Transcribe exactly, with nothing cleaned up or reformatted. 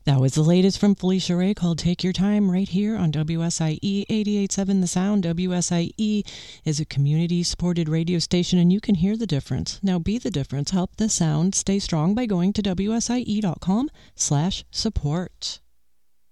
That was the latest from Felicia Ray called Take Your Time right here on W S I E eighty-eight point seven The Sound. W S I E is a community-supported radio station, and you can hear the difference. Now be the difference. Help the sound stay strong by going to W S I E dot com slash support.